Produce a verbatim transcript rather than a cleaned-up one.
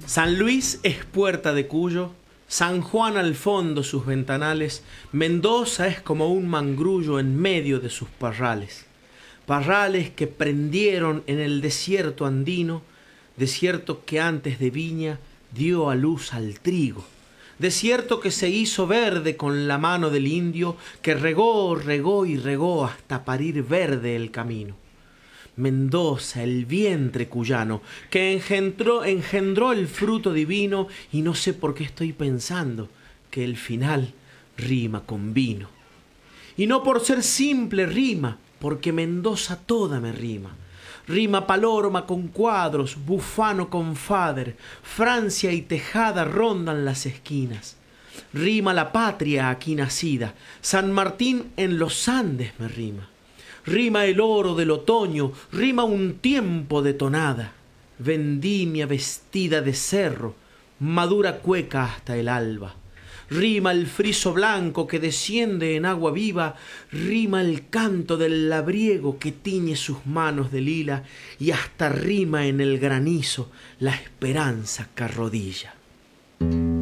San Luis es puerta de Cuyo, San Juan al fondo sus ventanales, Mendoza es como un mangrullo en medio de sus parrales. Parrales que prendieron en el desierto andino, desierto que antes de viña dio a luz al trigo. Desierto que se hizo verde con la mano del indio, que regó, regó y regó hasta parir verde el camino. Mendoza, el vientre cuyano, que engendró, engendró el fruto divino, y no sé por qué estoy pensando que el final rima con vino. Y no por ser simple rima, porque Mendoza toda me rima. Rima Palorma con cuadros, Bufano con Fader, Francia y Tejada rondan las esquinas. Rima la patria aquí nacida, San Martín en los Andes me rima. Rima el oro del otoño, rima un tiempo de tonada. Vendimia vestida de cerro, madura cueca hasta el alba. Rima el friso blanco que desciende en agua viva, rima el canto del labriego que tiñe sus manos de lila, y hasta rima en el granizo la esperanza que arrodilla.